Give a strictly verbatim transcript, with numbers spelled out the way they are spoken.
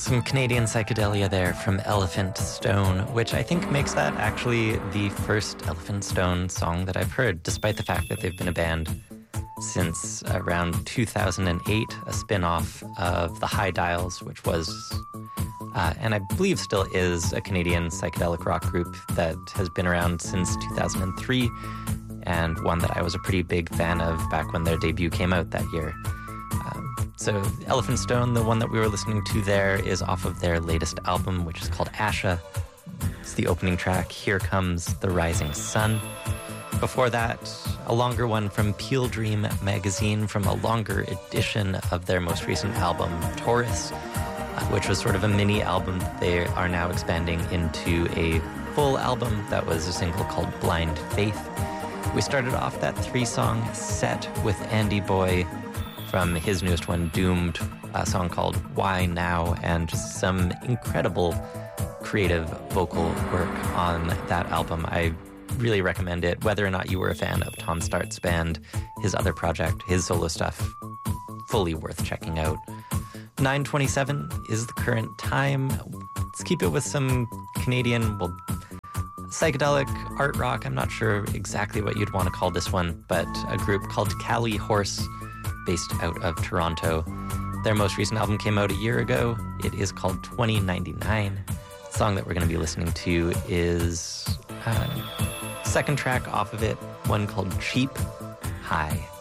Some Canadian psychedelia there from Elephant Stone, which I think makes that actually the first Elephant Stone song that I've heard, despite the fact that they've been a band since around two thousand eight, a spin-off of the High Dials, which was, uh, and I believe still is, a Canadian psychedelic rock group that has been around since two thousand three, and one that I was a pretty big fan of back when their debut came out that year. So Elephant Stone, the one that we were listening to there, is off of their latest album, which is called Asha. It's the opening track, Here Comes the Rising Sun. Before that, a longer one from Peel Dream magazine from a longer edition of their most recent album, Taurus, which was sort of a mini album that they are now expanding into a full album that was a single called Blind Faith. We started off that three-song set with Andy Boy from his newest one, Doomed, a song called Why Now, and just some incredible creative vocal work on that album. I really recommend it, whether or not you were a fan of Tom Start's band, his other project, his solo stuff, fully worth checking out. nine twenty-seven is the current time. Let's keep it with some Canadian, well, psychedelic art rock. I'm not sure exactly what you'd want to call this one, but a group called Cali Horse, based out of Toronto. Their most recent album came out a year ago. It is called twenty ninety-nine. The song that we're going to be listening to is uh, second track off of it, one called Cheap High.